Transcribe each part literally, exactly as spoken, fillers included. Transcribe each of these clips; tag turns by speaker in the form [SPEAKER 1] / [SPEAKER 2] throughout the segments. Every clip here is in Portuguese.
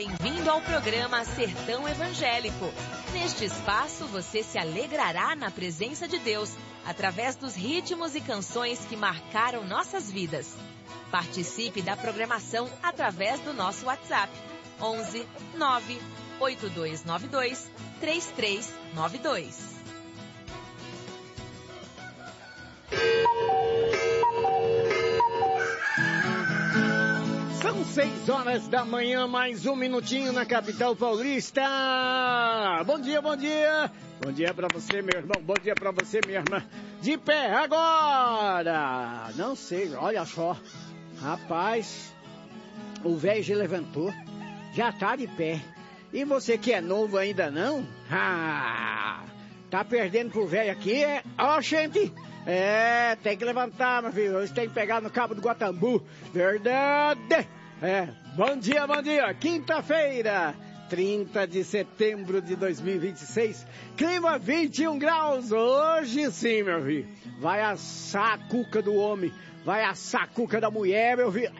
[SPEAKER 1] Bem-vindo ao programa Sertão Evangélico. Neste espaço você se alegrará na presença de Deus, através dos ritmos e canções que marcaram nossas vidas. Participe da programação através do nosso WhatsApp, onze nove oito dois nove dois três três nove dois.
[SPEAKER 2] São seis horas da manhã, mais um minutinho na capital paulista. Bom dia, bom dia. Bom dia pra você, meu irmão. Bom dia pra você, minha irmã. De pé agora. Não sei, olha só. Rapaz, o velho já levantou. Já tá de pé. E você que é novo ainda não? Ah, tá perdendo pro velho aqui, é? Ó, gente. É, tem que levantar, meu filho. Hoje tem que pegar no cabo do Guatambu. Verdade. É, bom dia, bom dia. Quinta-feira, trinta de setembro de dois mil e vinte e seis. Clima vinte e um graus. Hoje sim, meu filho. Vai assar a cuca do homem. Vai assar a cuca da mulher, meu filho.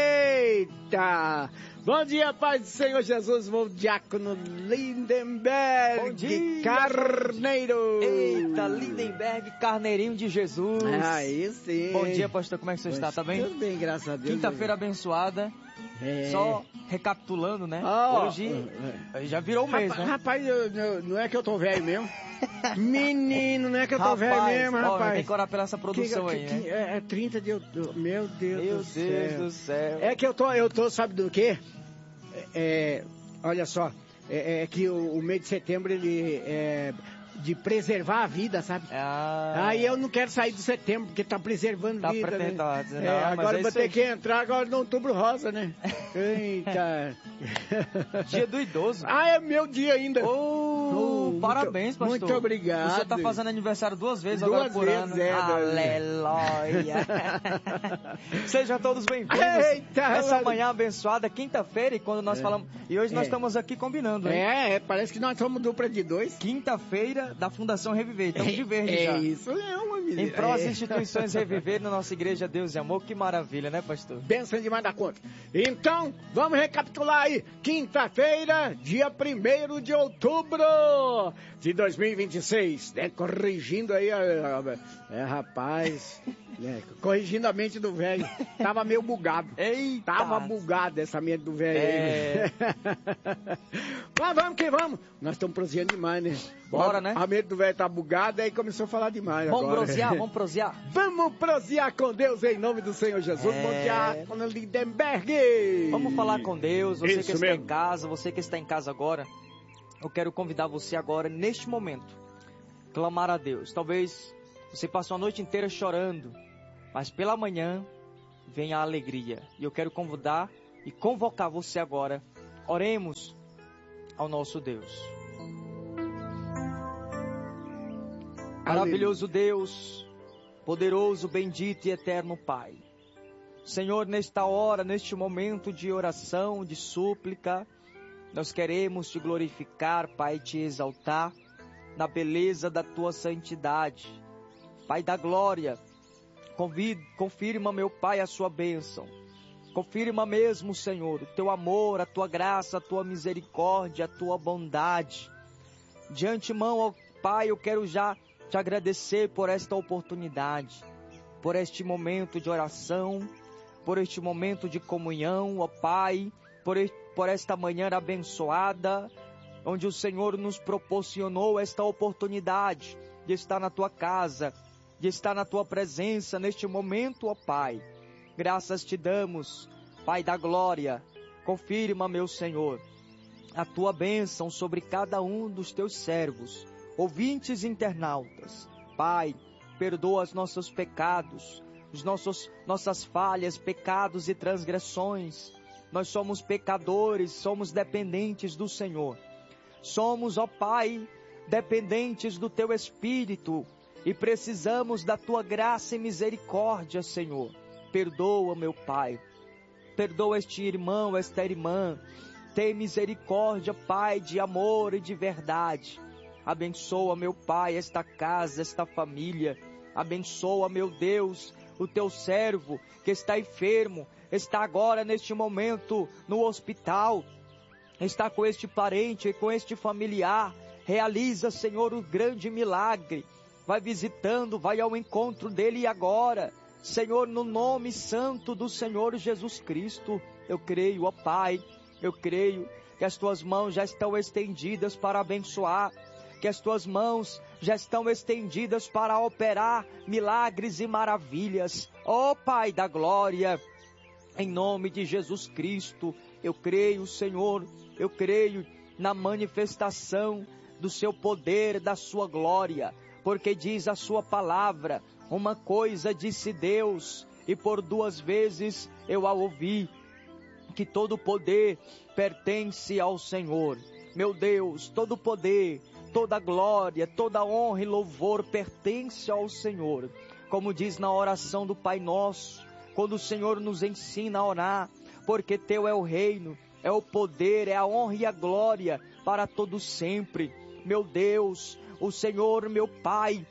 [SPEAKER 2] Eita! Bom dia, Pai do Senhor Jesus, meu diácono Lindenberg.
[SPEAKER 3] Bom dia,
[SPEAKER 2] Carneiro.
[SPEAKER 3] Eita, Lindenberg, carneirinho de Jesus.
[SPEAKER 2] Aí sim.
[SPEAKER 3] Bom dia, pastor, como é que você está? Tá bem?
[SPEAKER 2] Tudo bem, graças a Deus.
[SPEAKER 3] Quinta-feira abençoada.
[SPEAKER 2] É.
[SPEAKER 3] Só recapitulando, né?
[SPEAKER 2] Oh,
[SPEAKER 3] Hoje
[SPEAKER 2] é.
[SPEAKER 3] já virou um mês,
[SPEAKER 2] rapaz,
[SPEAKER 3] né?
[SPEAKER 2] Rapaz, eu, eu, não é que eu tô velho mesmo. Menino, não é que eu tô
[SPEAKER 3] rapaz,
[SPEAKER 2] velho mesmo,
[SPEAKER 3] ó,
[SPEAKER 2] rapaz.
[SPEAKER 3] Tem que orar pela essa produção
[SPEAKER 2] que,
[SPEAKER 3] aí,
[SPEAKER 2] que,
[SPEAKER 3] né?
[SPEAKER 2] Que, é, é trinta de outubro. Meu Deus
[SPEAKER 3] Meu
[SPEAKER 2] do céu.
[SPEAKER 3] Meu Deus do céu.
[SPEAKER 2] É que eu tô, eu tô, sabe do quê? É, olha só, é, é que o, o mês de setembro, ele é de preservar a vida, sabe?
[SPEAKER 3] Ah.
[SPEAKER 2] Aí eu não quero sair do setembro, porque tá preservando
[SPEAKER 3] tá
[SPEAKER 2] vida, né?
[SPEAKER 3] Tá,
[SPEAKER 2] é,
[SPEAKER 3] não,
[SPEAKER 2] agora
[SPEAKER 3] é
[SPEAKER 2] vou ter
[SPEAKER 3] aí.
[SPEAKER 2] que entrar agora no outubro rosa, né? Eita.
[SPEAKER 3] Dia do idoso.
[SPEAKER 2] Ah, é meu dia ainda.
[SPEAKER 3] Oh, oh, parabéns,
[SPEAKER 2] muito,
[SPEAKER 3] pastor.
[SPEAKER 2] Muito obrigado.
[SPEAKER 3] Você tá fazendo aniversário duas vezes
[SPEAKER 2] duas
[SPEAKER 3] agora por
[SPEAKER 2] vezes,
[SPEAKER 3] ano.
[SPEAKER 2] É,
[SPEAKER 3] Aleluia. Sejam todos bem-vindos.
[SPEAKER 2] Eita,
[SPEAKER 3] essa
[SPEAKER 2] ela...
[SPEAKER 3] manhã abençoada, quinta-feira, e quando nós é. falamos... E hoje nós é. estamos aqui combinando, hein?
[SPEAKER 2] É, é, parece que nós somos dupla de dois.
[SPEAKER 3] Quinta-feira da Fundação Reviver. Estamos de verde
[SPEAKER 2] é,
[SPEAKER 3] já.
[SPEAKER 2] É isso, é uma menina.
[SPEAKER 3] Em prós
[SPEAKER 2] é.
[SPEAKER 3] instituições Reviver na nossa igreja Deus e Amor. Que maravilha, né, pastor?
[SPEAKER 2] Benção demais da conta. Então, vamos recapitular aí. Quinta-feira, dia primeiro de outubro de dois mil e vinte e seis. Né? Corrigindo aí, a, a, é, rapaz, né? Corrigindo a mente do velho. Tava meio bugado.
[SPEAKER 3] Eita!
[SPEAKER 2] Tava bugado essa mente do velho
[SPEAKER 3] é.
[SPEAKER 2] aí. Mas vamos que vamos. Nós estamos prosseando demais, né?
[SPEAKER 3] Bora, né?
[SPEAKER 2] A mente do velho tá bugada, aí começou a falar demais
[SPEAKER 3] vamos
[SPEAKER 2] agora.
[SPEAKER 3] Prosear, vamos prosear.
[SPEAKER 2] Vamos prosear com Deus em nome do Senhor Jesus.
[SPEAKER 3] É.
[SPEAKER 2] Bom dia, Dona Lindenberg.
[SPEAKER 3] Vamos falar com Deus. Você
[SPEAKER 2] Isso
[SPEAKER 3] que está
[SPEAKER 2] mesmo.
[SPEAKER 3] em casa, você que está em casa agora, eu quero convidar você agora, neste momento, clamar a Deus. Talvez você passou a noite inteira chorando, mas pela manhã vem a alegria. E eu quero convidar e convocar você agora. Oremos ao nosso Deus. Maravilhoso Deus, poderoso, bendito e eterno Pai. Senhor, nesta hora, neste momento de oração, de súplica, nós queremos te glorificar, Pai, te exaltar na beleza da tua santidade. Pai da glória, convido, confirma, meu Pai, a sua bênção. Confirma mesmo, Senhor, o teu amor, a tua graça, a tua misericórdia, a tua bondade. De antemão, ó Pai, eu quero já te agradecer por esta oportunidade, por este momento de oração, por este momento de comunhão, ó Pai, por, por esta manhã abençoada, onde o Senhor nos proporcionou esta oportunidade de estar na tua casa, de estar na tua presença neste momento, ó Pai. Graças te damos, Pai da glória. Confirma, meu Senhor, a tua bênção sobre cada um dos teus servos, ouvintes e internautas. Pai, perdoa os nossos pecados, os nossos, nossas falhas, pecados e transgressões. Nós somos pecadores, somos dependentes do Senhor. Somos, ó Pai, dependentes do Teu Espírito e precisamos da Tua graça e misericórdia, Senhor. Perdoa, meu Pai. Perdoa este irmão, esta irmã. Tem misericórdia, Pai, de amor e de verdade. Abençoa, meu Pai, esta casa, esta família. Abençoa, meu Deus, o Teu servo que está enfermo, está agora neste momento no hospital. está com este parente, com este familiar. Realiza, Senhor, o grande milagre. Vai visitando, vai ao encontro dele agora. Senhor, no nome santo do Senhor Jesus Cristo, eu creio, ó Pai, eu creio que as tuas mãos já estão estendidas para abençoar, que as tuas mãos já estão estendidas para operar milagres e maravilhas. Ó Pai da glória, em nome de Jesus Cristo, eu creio, Senhor, eu creio na manifestação do seu poder, da sua glória, porque diz a sua palavra, uma coisa disse Deus, e por duas vezes eu a ouvi, que todo poder pertence ao Senhor. Meu Deus, todo poder, toda glória, toda honra e louvor pertence ao Senhor. Como diz na oração do Pai Nosso, quando o Senhor nos ensina a orar, porque teu é o reino, é o poder, é a honra e a glória para todo sempre. Meu Deus, o Senhor, meu Pai,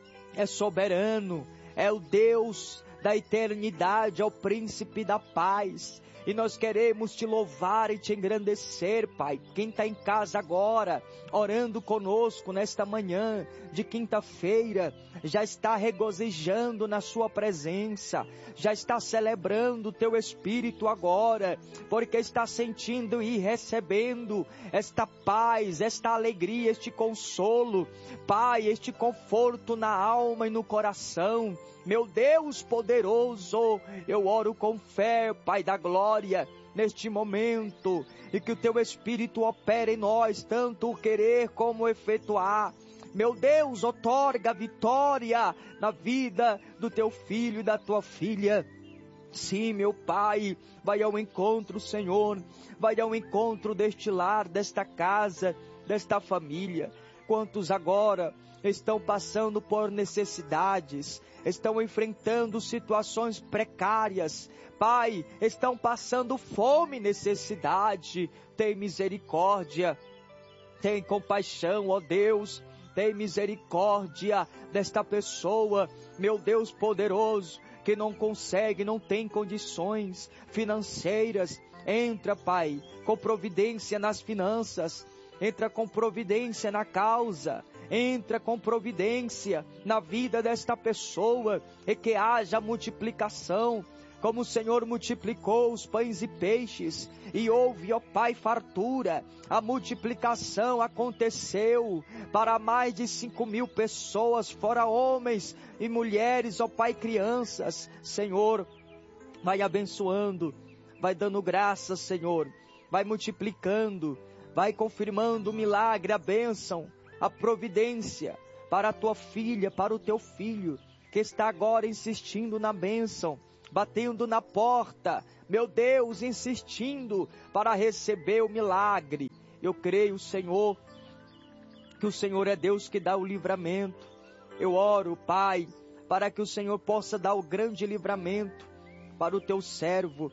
[SPEAKER 3] é soberano, é o Deus da eternidade, é o príncipe da paz. E nós queremos te louvar e te engrandecer, Pai. Quem está em casa agora, orando conosco nesta manhã de quinta-feira, já está regozijando na sua presença, já está celebrando o teu Espírito agora, porque está sentindo e recebendo esta paz, esta alegria, este consolo, Pai, este conforto na alma e no coração. Meu Deus poderoso, eu oro com fé, Pai da glória, neste momento, e que o teu Espírito opere em nós, tanto o querer como o efetuar. Meu Deus, outorga vitória na vida do teu filho e da tua filha. Sim, meu Pai, vai ao encontro, Senhor, vai ao encontro deste lar, desta casa, desta família. Quantos agora estão passando por necessidades, estão enfrentando situações precárias, Pai, estão passando fome e necessidade. Tem misericórdia, tem compaixão, ó Deus, tem misericórdia desta pessoa, meu Deus poderoso, que não consegue, não tem condições financeiras. Entra, Pai, com providência nas finanças, entra com providência na causa, entra com providência na vida desta pessoa, e que haja multiplicação, como o Senhor multiplicou os pães e peixes, e houve, ó Pai, fartura. A multiplicação aconteceu para mais de cinco mil pessoas, fora homens e mulheres, ó Pai, crianças. Senhor, vai abençoando, vai dando graças, Senhor, vai multiplicando, vai confirmando o milagre, a bênção, a providência para a tua filha, para o teu filho, que está agora insistindo na bênção, batendo na porta, meu Deus, insistindo para receber o milagre. Eu creio, Senhor, que o Senhor é Deus que dá o livramento. Eu oro, Pai, para que o Senhor possa dar o grande livramento para o teu servo,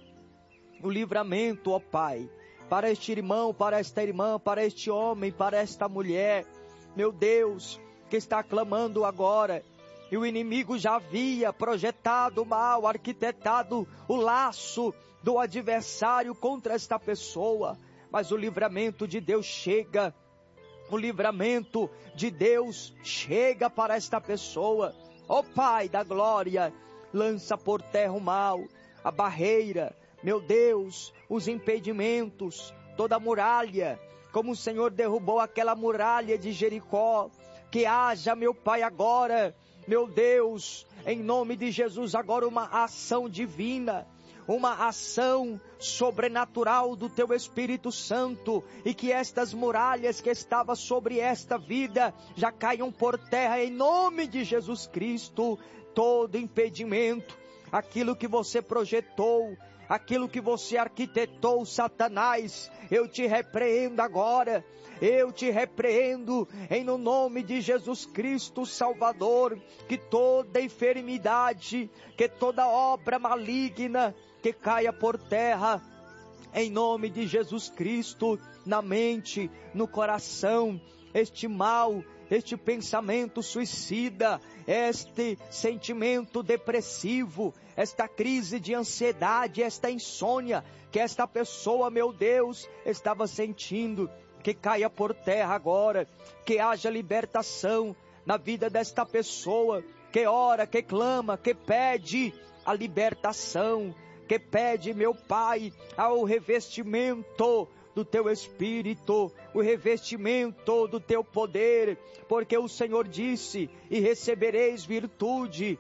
[SPEAKER 3] o livramento, ó Pai, para este irmão, para esta irmã, para este homem, para esta mulher, meu Deus, que está clamando agora. E o inimigo já havia projetado o mal, arquitetado o laço do adversário contra esta pessoa. Mas o livramento de Deus chega, o livramento de Deus chega para esta pessoa. Ó Pai da glória, lança por terra o mal, a barreira, meu Deus, os impedimentos, toda a muralha, como o Senhor derrubou aquela muralha de Jericó. Que haja, meu Pai, agora, meu Deus, em nome de Jesus, agora uma ação divina, uma ação sobrenatural do teu Espírito Santo, e que estas muralhas que estavam sobre esta vida já caiam por terra em nome de Jesus Cristo. Todo impedimento, aquilo que você projetou, aquilo que você arquitetou, Satanás, eu te repreendo agora. Eu te repreendo em no nome de Jesus Cristo Salvador, que toda enfermidade, que toda obra maligna, que caia por terra, em nome de Jesus Cristo, na mente, no coração, este mal, este pensamento suicida, este sentimento depressivo, esta crise de ansiedade, esta insônia que esta pessoa, meu Deus, estava sentindo, que caia por terra agora, que haja libertação na vida desta pessoa, que ora, que clama, que pede a libertação, que pede, meu Pai, ao revestimento do Teu Espírito, o revestimento do Teu poder, porque o Senhor disse, e recebereis virtude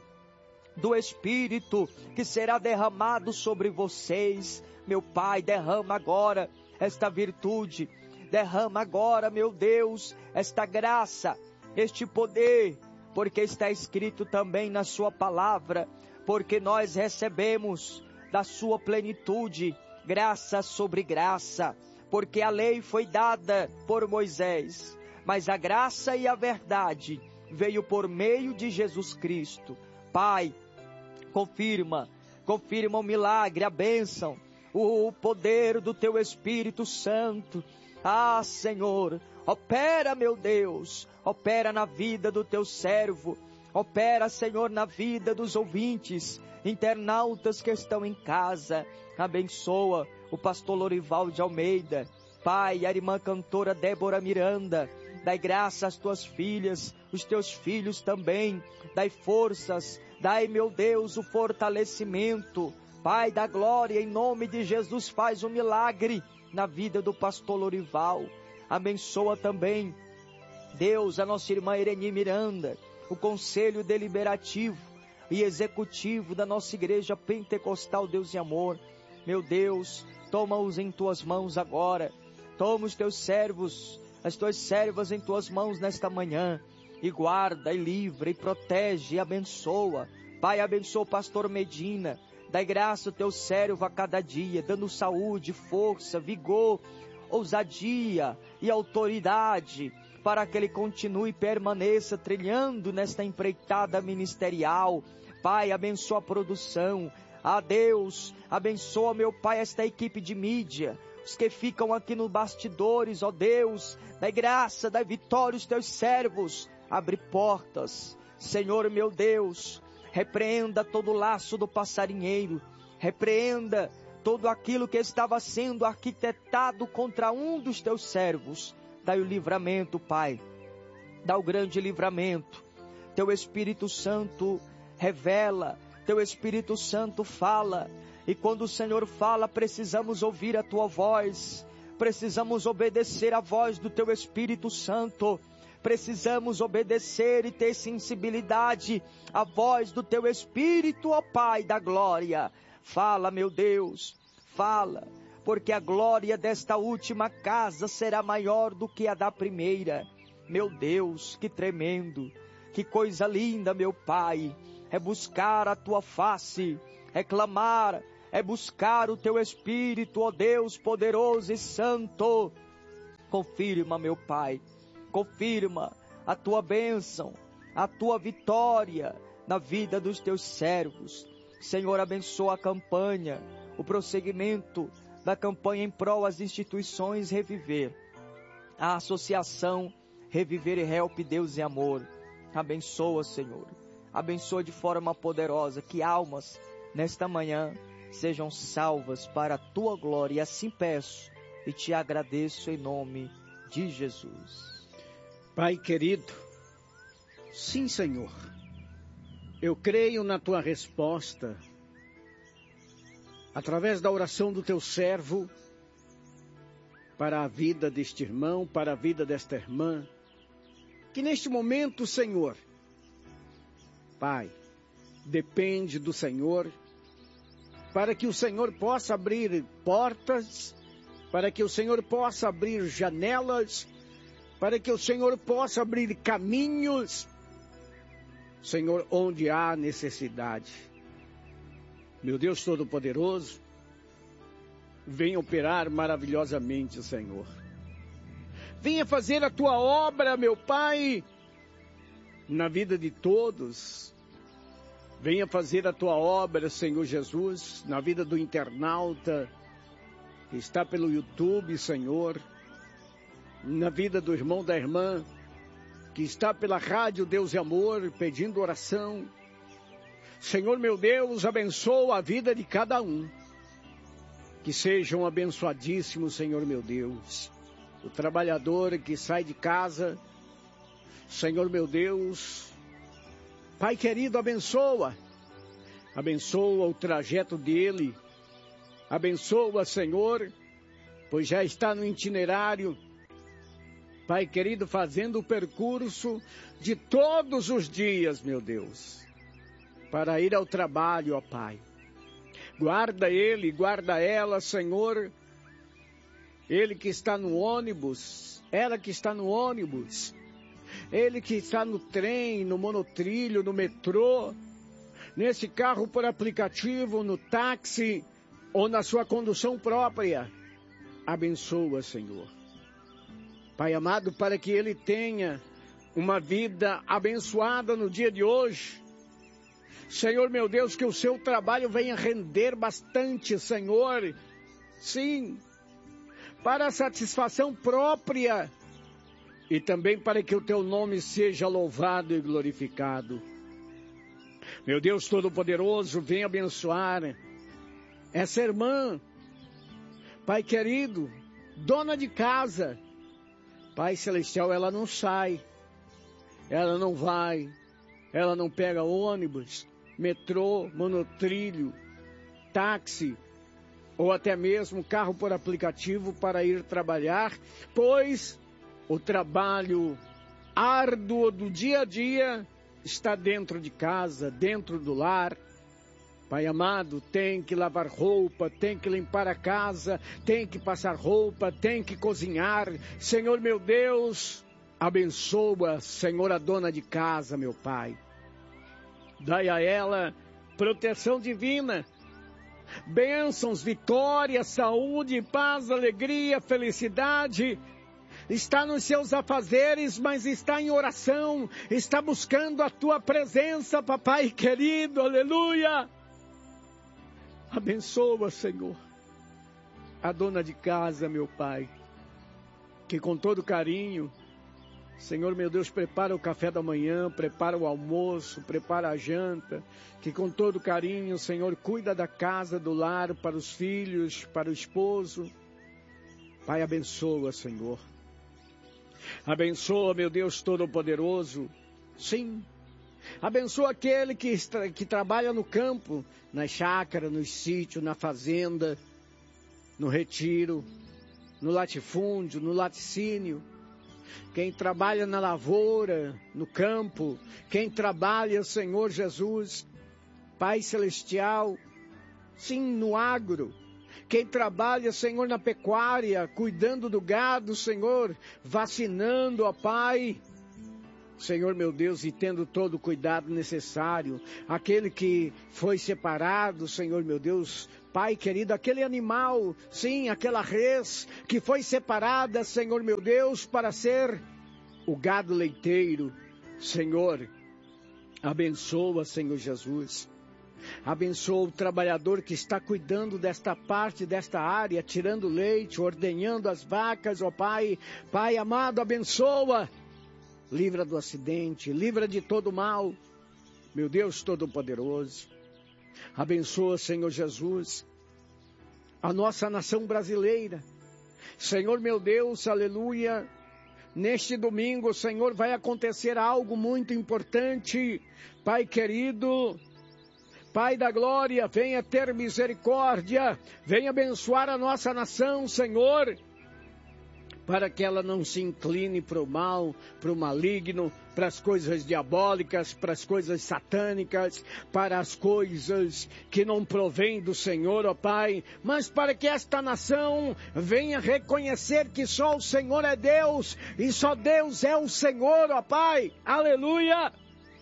[SPEAKER 3] do Espírito, que será derramado sobre vocês. Meu Pai, derrama agora esta virtude, derrama agora, meu Deus, esta graça, este poder, porque está escrito também na Sua palavra, porque nós recebemos da Sua plenitude, graça sobre graça, porque a lei foi dada por Moisés, mas a graça e a verdade veio por meio de Jesus Cristo. Pai, confirma, confirma o milagre, a bênção, o poder do Teu Espírito Santo. Ah, Senhor, opera, meu Deus, opera na vida do Teu servo, opera, Senhor, na vida dos ouvintes, internautas que estão em casa. Abençoa o pastor Lorival de Almeida, Pai, a irmã cantora Débora Miranda, dai graça às Tuas filhas, os Teus filhos também, dai forças, dai, meu Deus, o fortalecimento, Pai da glória, em nome de Jesus, faz um milagre na vida do pastor Lorival. Abençoa também, Deus, a nossa irmã Ireni Miranda, o conselho deliberativo e executivo da nossa igreja pentecostal Deus e Amor. Meu Deus, toma-os em Tuas mãos agora, toma os Teus servos, as Tuas servas em Tuas mãos nesta manhã, e guarda, e livra, e protege, e abençoa. Pai, abençoa o pastor Medina, dai graça ao Teu servo a cada dia, dando saúde, força, vigor, ousadia e autoridade, para que ele continue e permaneça trilhando nesta empreitada ministerial. Pai, abençoa a produção. Ah, Deus, abençoa, meu Pai, esta equipe de mídia, os que ficam aqui nos bastidores, ó Deus, dai graça, dai vitória aos Teus servos, abre portas. Senhor, meu Deus, repreenda todo o laço do passarinheiro, repreenda todo aquilo que estava sendo arquitetado contra um dos Teus servos. Dai o livramento, Pai, dá o grande livramento. Teu Espírito Santo revela, Teu Espírito Santo fala, e quando o Senhor fala, precisamos ouvir a Tua voz, precisamos obedecer a voz do Teu Espírito Santo, precisamos obedecer e ter sensibilidade à voz do Teu Espírito, ó Pai da glória. Fala, meu Deus, fala, porque a glória desta última casa será maior do que a da primeira. Meu Deus, que tremendo, que coisa linda, meu Pai, é buscar a Tua face, é clamar, é buscar o Teu Espírito, ó Deus poderoso e santo. Confirma, meu Pai, confirma a Tua bênção, a Tua vitória na vida dos Teus servos. Senhor, abençoa a campanha, o prosseguimento da campanha em prol às instituições Reviver, a associação Reviver e Help Deus e Amor. Abençoa, Senhor, abençoa de forma poderosa, que almas nesta manhã sejam salvas para a Tua glória. E assim peço e Te agradeço em nome de Jesus.
[SPEAKER 2] Pai querido, sim, Senhor, eu creio na Tua resposta, através da oração do Teu servo, para a vida deste irmão, para a vida desta irmã, que neste momento, Senhor, Pai, depende do Senhor, para que o Senhor possa abrir portas, para que o Senhor possa abrir janelas, para que o Senhor possa abrir caminhos, Senhor, onde há necessidade. Meu Deus Todo-Poderoso, venha operar maravilhosamente, Senhor. Venha fazer a Tua obra, meu Pai, na vida de todos. Venha fazer a Tua obra, Senhor Jesus, na vida do internauta que está pelo YouTube, Senhor, na vida do irmão, da irmã, que está pela rádio Deus e Amor, pedindo oração. Senhor meu Deus, abençoa a vida de cada um. Que sejam abençoadíssimos, Senhor meu Deus. O trabalhador que sai de casa, Senhor meu Deus, Pai querido, abençoa. Abençoa o trajeto dele. Abençoa, Senhor, pois já está no itinerário. Pai querido, fazendo o percurso de todos os dias, meu Deus, para ir ao trabalho, ó Pai. Guarda ele, guarda ela, Senhor. Ele que está no ônibus, ela que está no ônibus, ele que está no trem, no monotrilho, no metrô, nesse carro por aplicativo, no táxi ou na sua condução própria. Abençoa, Senhor. Pai amado, para que ele tenha uma vida abençoada no dia de hoje. Senhor meu Deus, que o seu trabalho venha render bastante, Senhor. Sim, para a satisfação própria e também para que o teu nome seja louvado e glorificado. Meu Deus Todo-Poderoso, venha abençoar essa irmã, Pai querido, dona de casa. Pai Celestial, ela não sai, ela não vai, ela não pega ônibus, metrô, monotrilho, táxi, ou até mesmo carro por aplicativo para ir trabalhar, pois o trabalho árduo do dia a dia está dentro de casa, dentro do lar. Pai amado, tem que lavar roupa, tem que limpar a casa, tem que passar roupa, tem que cozinhar. Senhor meu Deus, abençoa, Senhor, a dona de casa, meu Pai. Dai a ela proteção divina, bênçãos, vitória, saúde, paz, alegria, felicidade. Está nos seus afazeres, mas está em oração, está buscando a tua presença, papai querido, aleluia. Abençoa, Senhor, a dona de casa, meu Pai, que com todo carinho, Senhor, meu Deus, prepara o café da manhã, prepara o almoço, prepara a janta, que com todo carinho, Senhor, cuida da casa, do lar, para os filhos, para o esposo. Pai, abençoa, Senhor. Abençoa, meu Deus Todo-Poderoso. Sim. Abençoa aquele que, que trabalha no campo, na chácara, no sítio, na fazenda, no retiro, no latifúndio, no laticínio. Quem trabalha na lavoura, no campo, quem trabalha, Senhor Jesus, Pai Celestial, sim, no agro. Quem trabalha, Senhor, na pecuária, cuidando do gado, Senhor, vacinando, ó Pai. Senhor meu Deus, e tendo todo o cuidado necessário, aquele que foi separado, Senhor meu Deus, Pai querido, aquele animal, sim, aquela res que foi separada, Senhor meu Deus, para ser o gado leiteiro, Senhor, abençoa, Senhor Jesus, abençoa o trabalhador que está cuidando desta parte, desta área, tirando leite, ordenhando as vacas, ó Pai, Pai amado, abençoa. Livra do acidente, livra de todo mal, meu Deus Todo-Poderoso. Abençoa, Senhor Jesus, a nossa nação brasileira. Senhor meu Deus, aleluia. Neste domingo, Senhor, vai acontecer algo muito importante. Pai querido, Pai da glória, venha ter misericórdia, venha abençoar a nossa nação, Senhor, para que ela não se incline para o mal, para o maligno, para as coisas diabólicas, para as coisas satânicas, para as coisas que não provêm do Senhor, ó Pai, mas para que esta nação venha reconhecer que só o Senhor é Deus, e só Deus é o Senhor, ó Pai, aleluia!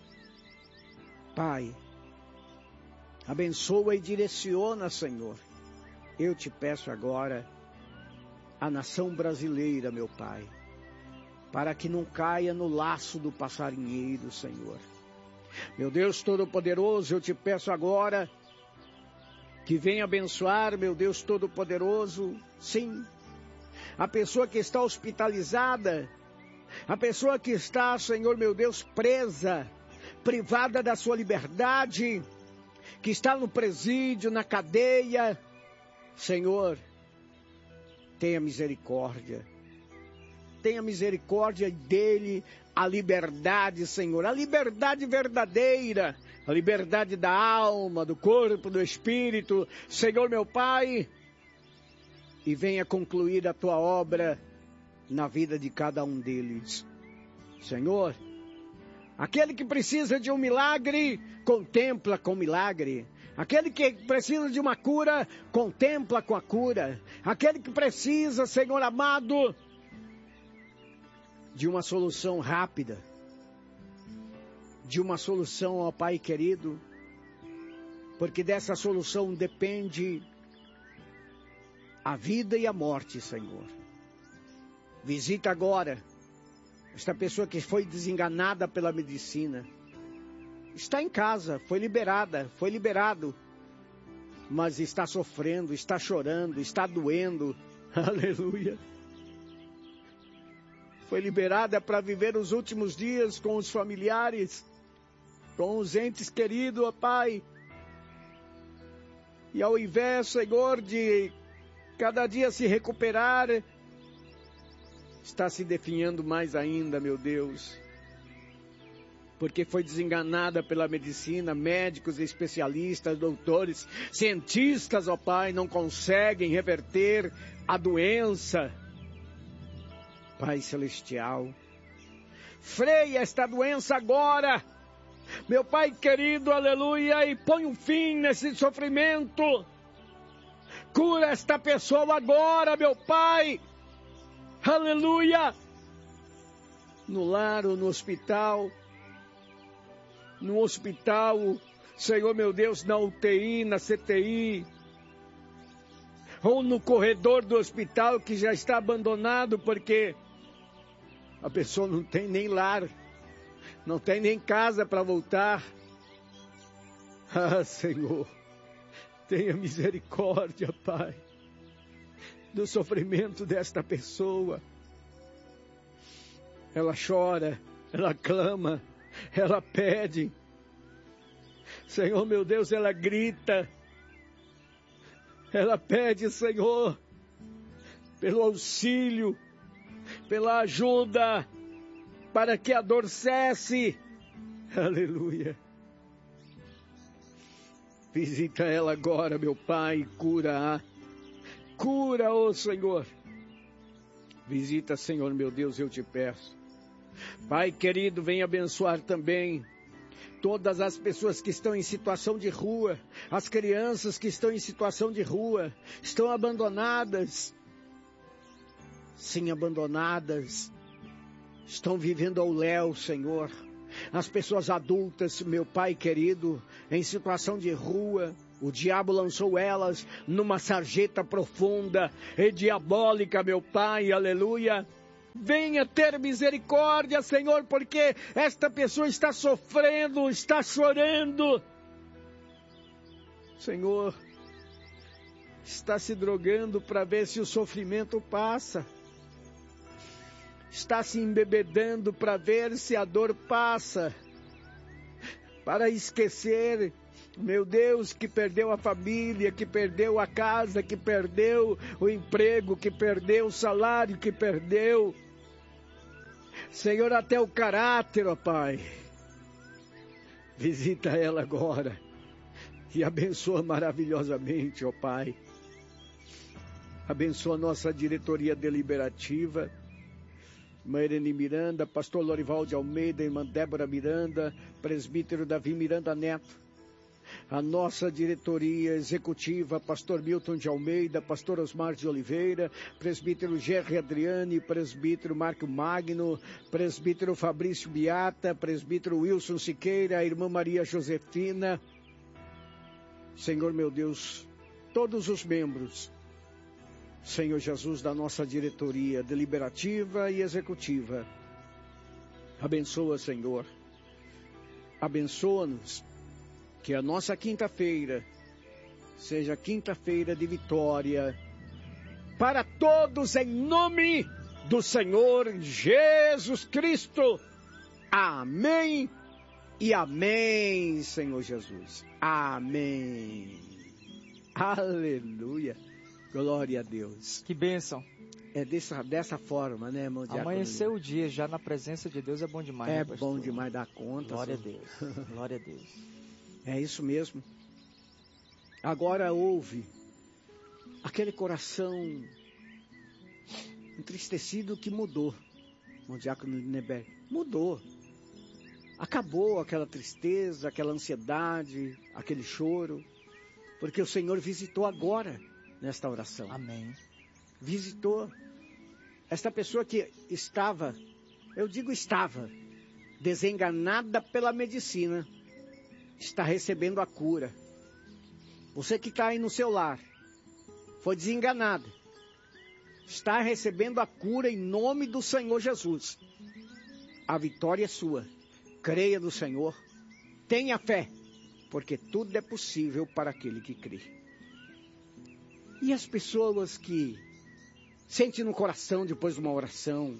[SPEAKER 2] Pai, abençoa e direciona, Senhor, eu te peço agora, a nação brasileira, meu Pai, para que não caia no laço do passarinheiro, Senhor. Meu Deus Todo-Poderoso, eu te peço agora que venha abençoar, meu Deus Todo-Poderoso, sim, a pessoa que está hospitalizada, A pessoa que está, Senhor meu Deus, presa, privada da sua liberdade, que está no presídio, na cadeia. Senhor, tenha misericórdia. Tenha misericórdia dele, a liberdade, Senhor, a liberdade verdadeira, a liberdade da alma, do corpo, do espírito, Senhor meu Pai, e venha concluir a tua obra na vida de cada um deles. Senhor, aquele que precisa de um milagre, contempla com milagre. Aquele que precisa de uma cura, contempla com a cura. Aquele que precisa, Senhor amado, de uma solução rápida, de uma solução, ó Pai querido, porque dessa solução depende a vida e a morte, Senhor. Visita agora esta pessoa que foi desenganada pela medicina. Está em casa, foi liberada, foi liberado, mas está sofrendo, está chorando, está doendo. Aleluia. Foi liberada para viver os últimos dias com os familiares, com os entes queridos, ó Pai. E ao invés, Senhor, de cada dia se recuperar, está se definhando mais ainda, meu Deus. Porque foi desenganada pela medicina, médicos, especialistas, doutores, cientistas, ó Pai, não conseguem reverter a doença. Pai Celestial, freia esta doença agora, meu Pai querido, aleluia, e põe um fim nesse sofrimento. Cura esta pessoa agora, meu Pai, aleluia, no lar ou no hospital, no hospital, Senhor meu Deus, na U T I, na C T I, ou no corredor do hospital que já está abandonado porque a pessoa não tem nem lar, não tem nem casa para voltar. Ah, Senhor, tenha misericórdia, Pai, do sofrimento desta pessoa. Ela chora, ela clama, ela pede. Senhor, meu Deus, ela grita. Ela pede, Senhor, pelo auxílio, pela ajuda, para que a dor cesse. Aleluia. Visita ela agora, meu Pai, cura-a. Cura, ó Senhor. Visita, Senhor, meu Deus, eu te peço. Pai querido, vem abençoar também todas as pessoas que estão em situação de rua, as crianças que estão em situação de rua, estão abandonadas, sim, abandonadas, estão vivendo ao léu, Senhor. As pessoas adultas, meu Pai querido, em situação de rua, o diabo lançou elas numa sarjeta profunda e diabólica, meu Pai, aleluia. Venha ter misericórdia, Senhor, porque esta pessoa está sofrendo, está chorando. Senhor, está se drogando para ver se o sofrimento passa. Está se embebedando para ver se a dor passa. Para esquecer, meu Deus, que perdeu a família, que perdeu a casa, que perdeu o emprego, que perdeu o salário, que perdeu, Senhor, até o caráter, ó Pai. Visita ela agora e abençoa maravilhosamente, ó Pai. Abençoa a nossa diretoria deliberativa, Irmã Irene Miranda, pastor Lorival de Almeida, irmã Débora Miranda, presbítero Davi Miranda Neto. A nossa diretoria executiva, pastor Milton de Almeida, pastor Osmar de Oliveira, presbítero Gerry Adriane, presbítero Marco Magno, presbítero Fabrício Biata, presbítero Wilson Siqueira, a irmã Maria Josefina. Senhor meu Deus, todos os membros, Senhor Jesus, da nossa diretoria deliberativa e executiva, abençoa, Senhor, abençoa-nos, que a nossa quinta-feira seja quinta-feira de vitória para todos, em nome do Senhor Jesus Cristo. Amém e amém, Senhor Jesus. Amém. Aleluia. Glória a Deus.
[SPEAKER 3] Que bênção.
[SPEAKER 2] É dessa, dessa forma, né, irmão Diácono?
[SPEAKER 3] Amanhecer o dia já na presença de Deus é bom demais,
[SPEAKER 2] É
[SPEAKER 3] né, pastor?
[SPEAKER 2] bom demais dar conta.
[SPEAKER 3] Glória
[SPEAKER 2] senhor.
[SPEAKER 3] a Deus. Glória a Deus.
[SPEAKER 2] É isso mesmo. Agora houve aquele coração entristecido que mudou. O Diácono Lindenberg mudou. Acabou aquela tristeza, aquela ansiedade, aquele choro, porque o Senhor visitou agora nesta oração.
[SPEAKER 3] Amém.
[SPEAKER 2] Visitou esta pessoa que estava, eu digo estava, desenganada pela medicina, está recebendo a cura. Você que está aí no seu lar, foi desenganado, está recebendo a cura em nome do Senhor Jesus. A vitória é sua. Creia no Senhor, tenha fé, porque tudo é possível para aquele que crê. E as pessoas que sentem no coração depois de uma oração,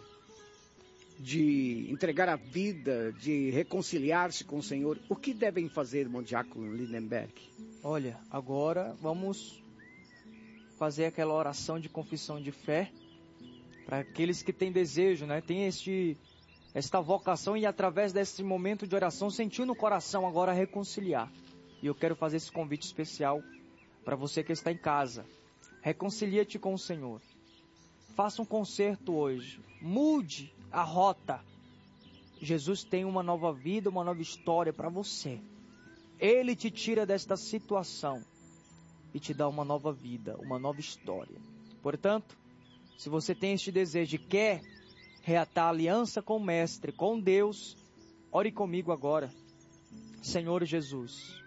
[SPEAKER 2] de entregar a vida, de reconciliar-se com o Senhor, o que devem fazer, irmão Diácono Lindenberg?
[SPEAKER 3] Olha, agora vamos fazer aquela oração de confissão de fé para aqueles que têm desejo, né? Tem este, esta vocação e através desse momento de oração sentiu no coração agora reconciliar. E eu quero fazer esse convite especial para você que está em casa. Reconcilia-te com o Senhor. Faça um concerto hoje. Mude a rota. Jesus tem uma nova vida, uma nova história para você. Ele te tira desta situação e te dá uma nova vida, uma nova história. Portanto, se você tem este desejo e quer reatar aliança com o Mestre, com Deus, ore comigo agora. Senhor Jesus,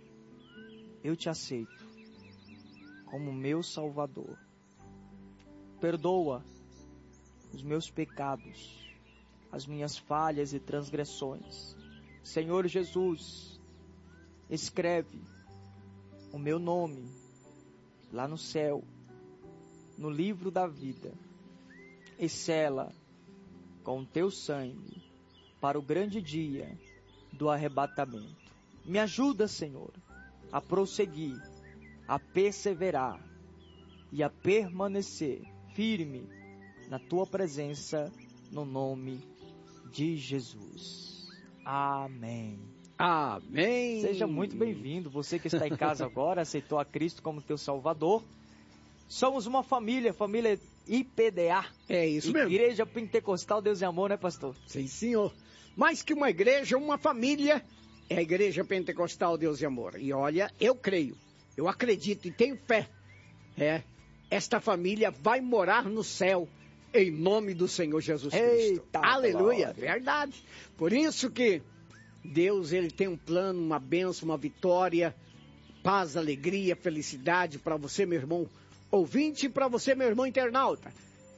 [SPEAKER 3] eu te aceito como meu Salvador. Perdoa os meus pecados, as minhas falhas e transgressões. Senhor Jesus, escreve o meu nome lá no céu, no livro da vida, e sela com o teu sangue para o grande dia do arrebatamento. Me ajuda, Senhor, a prosseguir, a perseverar e a permanecer firme na tua presença, no nome de Jesus. Amém.
[SPEAKER 2] Amém.
[SPEAKER 3] Seja muito bem-vindo. Você que está em casa agora, aceitou a Cristo como teu Salvador. Somos uma família, família I P D A.
[SPEAKER 2] É isso mesmo.
[SPEAKER 3] Igreja Pentecostal Deus e Amor, né, pastor?
[SPEAKER 2] Sim, senhor. Mais que uma igreja, uma família, é a Igreja Pentecostal Deus e Amor. E olha, eu creio, eu acredito e tenho fé. É, esta família vai morar no céu, em nome do Senhor Jesus Cristo.
[SPEAKER 3] Eita,
[SPEAKER 2] aleluia,
[SPEAKER 3] glória.
[SPEAKER 2] verdade. Por isso que Deus, ele tem um plano, uma bênção, uma vitória, paz, alegria, felicidade para você, meu irmão ouvinte, e para você, meu irmão internauta.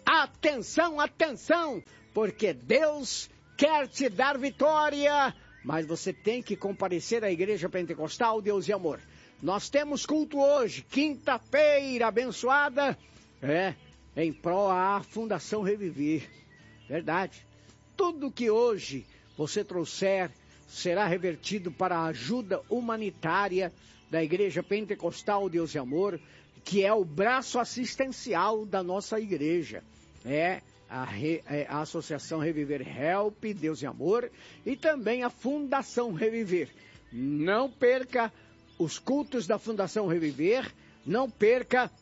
[SPEAKER 2] Atenção, atenção, porque Deus quer te dar vitória, mas você tem que comparecer à Igreja Pentecostal Deus e Amor. Nós temos culto hoje, quinta-feira abençoada, é, em prol à Fundação Reviver. Verdade. Tudo que hoje você trouxer será revertido para a ajuda humanitária da Igreja Pentecostal Deus e Amor, que é o braço assistencial da nossa igreja. É a, Re, é a Associação Reviver Help Deus e Amor e também a Fundação Reviver. Não perca os cultos da Fundação Reviver, não perca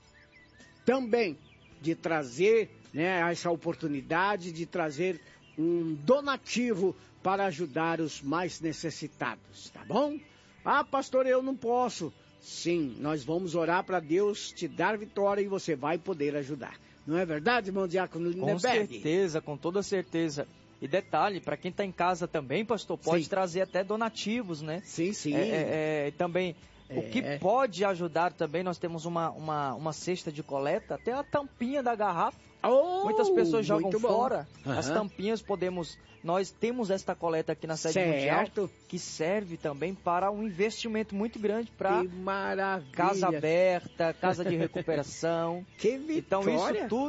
[SPEAKER 2] também de trazer, né, essa oportunidade de trazer um donativo para ajudar os mais necessitados, tá bom? Ah, pastor, eu não posso. Sim, nós vamos orar para Deus te dar vitória e você vai poder ajudar. Não é verdade, irmão Diácono Lindenberg?
[SPEAKER 3] Com certeza, com toda certeza. E detalhe, para quem está em casa também, pastor, pode
[SPEAKER 2] sim.
[SPEAKER 3] trazer até donativos, né?
[SPEAKER 2] Sim, sim.
[SPEAKER 3] É, é, é, também, é. O que pode ajudar também, nós temos uma, uma, uma cesta de coleta, até a tampinha da garrafa.
[SPEAKER 2] Oh,
[SPEAKER 3] muitas pessoas jogam fora.
[SPEAKER 2] Uhum.
[SPEAKER 3] As tampinhas podemos... Nós temos esta coleta aqui na sede
[SPEAKER 2] certo.
[SPEAKER 3] mundial, que serve também para um investimento muito grande para
[SPEAKER 2] maravilha.
[SPEAKER 3] casa aberta, casa de recuperação.
[SPEAKER 2] Que vitória.
[SPEAKER 3] Então isso tudo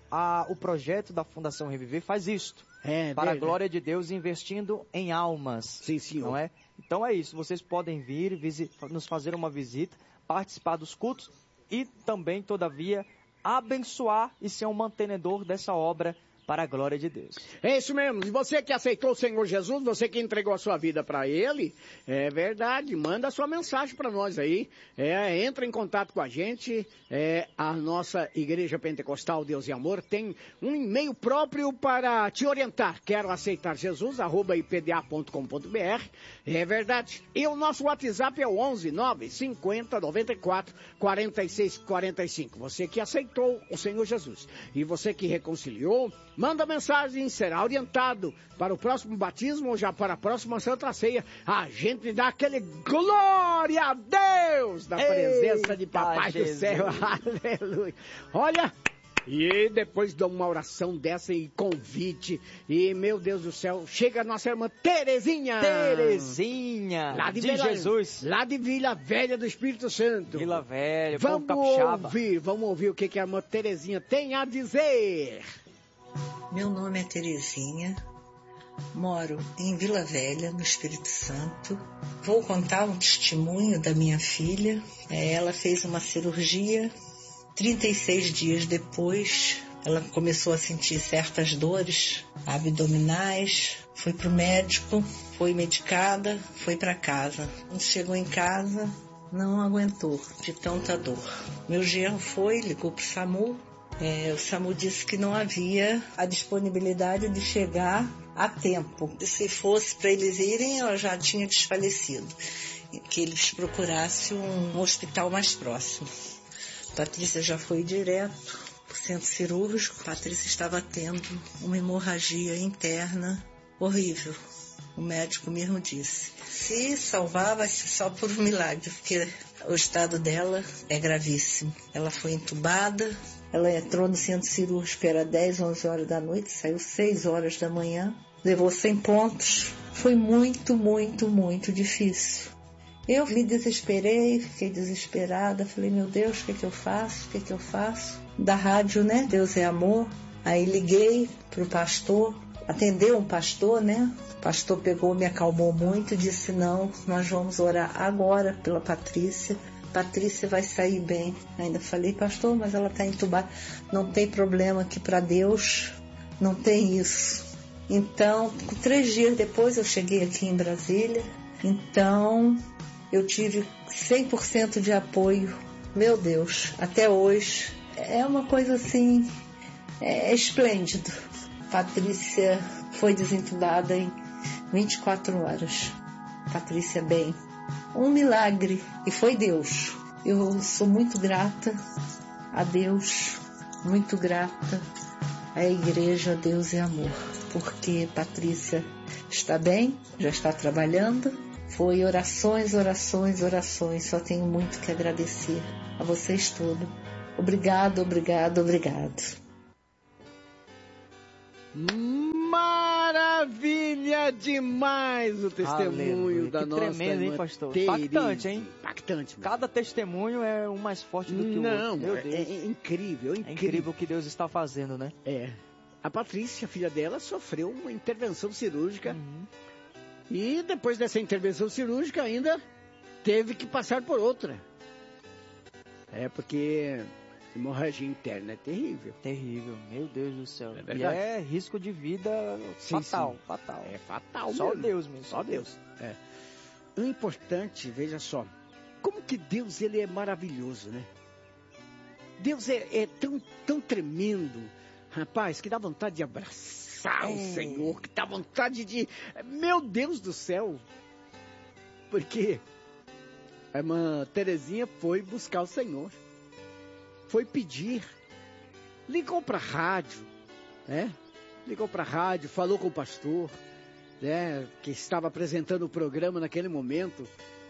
[SPEAKER 3] a, o projeto da Fundação Reviver faz isto.
[SPEAKER 2] É,
[SPEAKER 3] para
[SPEAKER 2] verdade.
[SPEAKER 3] a glória de Deus, investindo em almas.
[SPEAKER 2] Sim, senhor.
[SPEAKER 3] Não é? Então é isso. Vocês podem vir, visi- nos fazer uma visita, participar dos cultos e também, todavia, abençoar e ser um mantenedor dessa obra para a glória de Deus.
[SPEAKER 2] É isso mesmo. E você que aceitou o Senhor Jesus, você que entregou a sua vida para Ele, é verdade, manda a sua mensagem para nós aí. É, entra em contato com a gente. É, a nossa Igreja Pentecostal Deus e Amor tem um e-mail próprio para te orientar. Quero aceitar Jesus, arroba i p d a ponto com ponto b r. É verdade. E o nosso WhatsApp é o onze nove cinquenta noventa e quatro quarenta e seis quarenta e cinco. Você que aceitou o Senhor Jesus e você que reconciliou, manda mensagem, será orientado para o próximo batismo ou já para a próxima Santa Ceia. A gente dá aquele glória a Deus na presença de Papai do céu. Aleluia. Olha, e depois dá uma oração dessa e convite. E, meu Deus do céu, chega a nossa irmã Terezinha.
[SPEAKER 3] Terezinha,
[SPEAKER 2] lá de,
[SPEAKER 3] de
[SPEAKER 2] Vila,
[SPEAKER 3] Jesus.
[SPEAKER 2] Lá de Vila Velha do Espírito Santo.
[SPEAKER 3] Vila Velha,
[SPEAKER 2] vamos
[SPEAKER 3] povo capixaba.
[SPEAKER 2] ouvir, vamos ouvir o que, que a irmã Terezinha tem a dizer.
[SPEAKER 4] Meu nome é Terezinha, moro em Vila Velha, no Espírito Santo. Vou contar um testemunho da minha filha. Ela fez uma cirurgia, trinta e seis dias depois, ela começou a sentir certas dores abdominais. Foi para o médico, foi medicada, foi para casa. Quando chegou em casa, não aguentou de tanta dor. Meu genro foi, ligou para o SAMU. É, o SAMU disse que não havia a disponibilidade de chegar a tempo. Se fosse para eles irem, ela já tinha desfalecido. Que eles procurassem um hospital mais próximo. Patrícia já foi direto para o centro cirúrgico. Patrícia estava tendo uma hemorragia interna horrível. O médico mesmo disse. Se salvar, vai ser só por um milagre, porque o estado dela é gravíssimo. Ela foi entubada. Ela entrou no centro cirúrgico, era dez, onze horas da noite, saiu seis horas da manhã, levou cem pontos. Foi muito, muito, muito difícil. Eu me desesperei, fiquei desesperada, falei, meu Deus, o que é que eu faço? O que é que eu faço? Da rádio, né? Deus é amor. Aí liguei pro pastor, atendeu um pastor, né? O pastor pegou, me acalmou muito, disse, não, nós vamos orar agora pela Patrícia. Patrícia vai sair bem. Ainda falei, pastor, mas ela está entubada. Não tem problema, que para Deus não tem isso. Então, três dias depois eu cheguei aqui em Brasília. Então, eu tive cem por cento de apoio. Meu Deus, até hoje. É uma coisa assim, é esplêndido. Patrícia foi desentubada em vinte e quatro horas. Patrícia bem. Um milagre, e foi Deus. Eu sou muito grata a Deus, muito grata à Igreja Deus é Amor, porque Patrícia está bem, já está trabalhando. Foi orações, orações, orações. Só tenho muito que agradecer a vocês todos. Obrigado, obrigado, obrigado.
[SPEAKER 2] Maravilha demais o testemunho
[SPEAKER 3] Aleluia.
[SPEAKER 2] da
[SPEAKER 3] que
[SPEAKER 2] nossa
[SPEAKER 3] tremendo, hein,
[SPEAKER 2] irmã
[SPEAKER 3] pastor?
[SPEAKER 2] Tereza.
[SPEAKER 3] Impactante, hein?
[SPEAKER 2] Impactante. Mesmo.
[SPEAKER 3] Cada testemunho é um mais forte do que o
[SPEAKER 2] Não,
[SPEAKER 3] outro. Meu
[SPEAKER 2] é,
[SPEAKER 3] Deus.
[SPEAKER 2] é incrível, é incrível.
[SPEAKER 3] É incrível o que Deus está fazendo, né?
[SPEAKER 2] É. A Patrícia, filha dela, sofreu uma intervenção cirúrgica.
[SPEAKER 3] Uhum.
[SPEAKER 2] E depois dessa intervenção cirúrgica ainda teve que passar por outra. É porque hemorragia interna é terrível.
[SPEAKER 3] Terrível, meu Deus do céu.
[SPEAKER 2] É
[SPEAKER 3] e
[SPEAKER 2] verdade.
[SPEAKER 3] é risco de vida
[SPEAKER 2] Sim,
[SPEAKER 3] fatal,
[SPEAKER 2] sim.
[SPEAKER 3] fatal.
[SPEAKER 2] É fatal
[SPEAKER 3] Só
[SPEAKER 2] mesmo.
[SPEAKER 3] Deus mesmo.
[SPEAKER 2] Só Deus. É. O importante, veja só, como que Deus ele é maravilhoso, né? Deus é, é tão, tão tremendo, rapaz, que dá vontade de abraçar
[SPEAKER 3] É.
[SPEAKER 2] o Senhor, que dá vontade de... Meu Deus do céu! Porque a irmã Terezinha foi buscar o Senhor, foi pedir, ligou para a rádio, né? Ligou para a rádio, falou com o pastor, né? Que estava apresentando o programa naquele momento,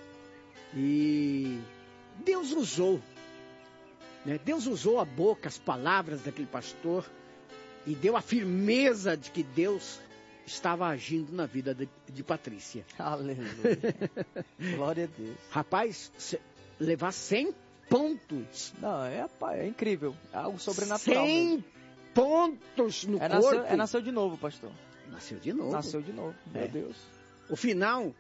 [SPEAKER 2] e Deus usou, né? Deus usou a boca, as palavras daquele pastor, e deu a firmeza de que Deus estava agindo na vida de, de Patrícia.
[SPEAKER 3] Aleluia. Glória a Deus.
[SPEAKER 2] Rapaz, se, levar cem pontos.
[SPEAKER 3] Não, é, é incrível. É algo sobrenatural
[SPEAKER 2] cem
[SPEAKER 3] mesmo.
[SPEAKER 2] pontos no
[SPEAKER 3] é
[SPEAKER 2] corpo...
[SPEAKER 3] Nasceu, é nasceu de novo, pastor.
[SPEAKER 2] Nasceu de novo.
[SPEAKER 3] Nasceu de novo, meu
[SPEAKER 2] é.
[SPEAKER 3] Deus.
[SPEAKER 2] O final,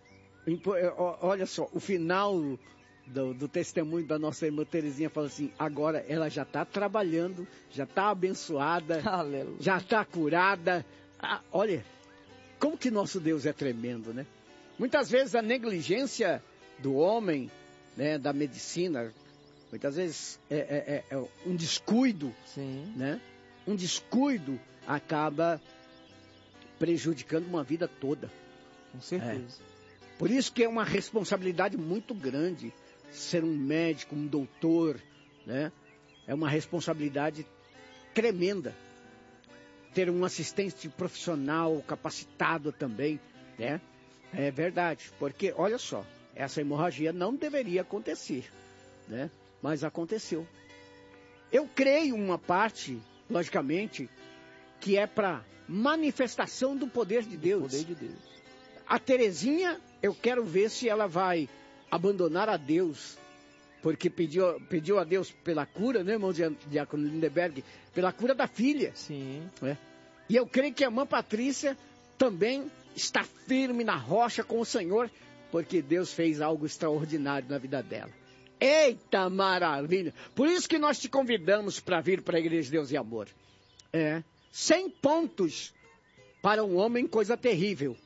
[SPEAKER 2] olha só, o final do, do testemunho da nossa irmã Terezinha fala assim, agora ela já está trabalhando, já está abençoada,
[SPEAKER 3] Aleluia.
[SPEAKER 2] Já está curada. Ah, olha, como que nosso Deus é tremendo, né? Muitas vezes a negligência do homem, né, da medicina, muitas vezes é, é, é um descuido,
[SPEAKER 3] Sim.
[SPEAKER 2] né? Um descuido acaba prejudicando uma vida toda.
[SPEAKER 3] Com certeza.
[SPEAKER 2] É. Por isso que é uma responsabilidade muito grande ser um médico, um doutor, né? É uma responsabilidade tremenda. Ter um assistente profissional capacitado também, né? É verdade, porque, olha só, essa hemorragia não deveria acontecer, né? Mas aconteceu. Eu creio uma parte, logicamente, que é para manifestação do poder de Deus.
[SPEAKER 3] Do poder de Deus.
[SPEAKER 2] A Terezinha, eu quero ver se ela vai abandonar a Deus, porque pediu, pediu a Deus pela cura, né, irmão Diácono Lindenberg? Pela cura da filha.
[SPEAKER 3] Sim.
[SPEAKER 2] Né? E eu creio que a irmã Patrícia também está firme na rocha com o Senhor, porque Deus fez algo extraordinário na vida dela. Eita maravilha! Por isso que nós te convidamos para vir para a Igreja de Deus e Amor. É, cem pontos para um homem, coisa terrível.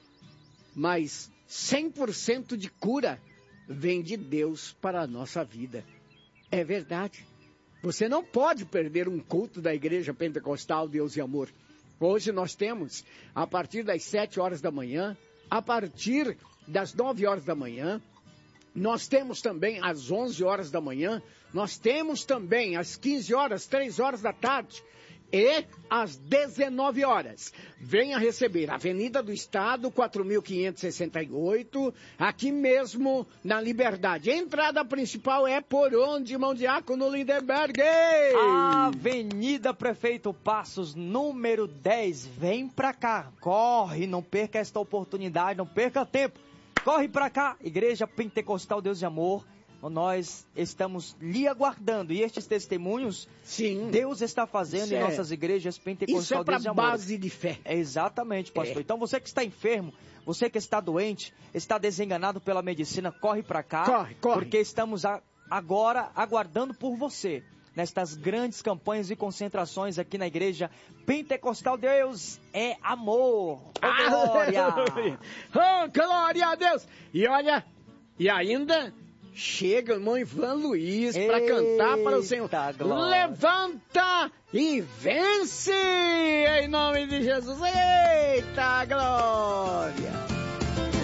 [SPEAKER 2] Mas cem por cento de cura vem de Deus para a nossa vida. É verdade. Você não pode perder um culto da Igreja Pentecostal Deus e Amor. Hoje nós temos, a partir das sete horas da manhã, a partir das nove horas da manhã, nós temos também às onze horas da manhã, nós temos também às quinze horas, três horas da tarde, e às dezenove horas, venha receber Avenida do Estado, quatro mil quinhentos e sessenta e oito, aqui mesmo na Liberdade. A entrada principal é por onde, irmão Diácono Lindenberg?
[SPEAKER 3] Avenida Prefeito Passos, número dez. Vem pra cá, corre, não perca esta oportunidade, não perca tempo. Corre pra cá, Igreja Pentecostal Deus de Amor. Nós estamos lhe aguardando. E estes testemunhos,
[SPEAKER 2] sim,
[SPEAKER 3] Deus está fazendo em é, nossas igrejas Pentecostal
[SPEAKER 2] Deus de Amor. Isso é para base de fé.
[SPEAKER 3] É exatamente, pastor.
[SPEAKER 2] É.
[SPEAKER 3] Então você que está enfermo, você que está doente, está desenganado pela medicina, corre para cá.
[SPEAKER 2] Corre, corre.
[SPEAKER 3] Porque estamos a, agora aguardando por você. Nestas grandes campanhas e concentrações aqui na Igreja Pentecostal Deus é Amor. Oh, glória!
[SPEAKER 2] Oh, glória a Deus! E olha, e ainda... chega o irmão Ivan Luiz para cantar para o Senhor.
[SPEAKER 3] Glória.
[SPEAKER 2] Levanta e vence em nome de Jesus. Eita glória!